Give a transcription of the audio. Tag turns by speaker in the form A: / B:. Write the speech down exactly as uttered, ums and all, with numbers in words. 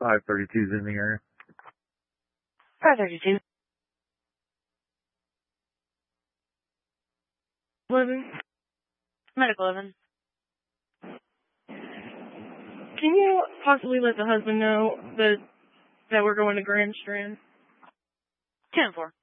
A: five thirty-two's in the area.
B: five thirty-two.
C: Living.
B: Medical Living.
C: Can you possibly let the husband know that that we're going to Grand Strand?
B: ten four.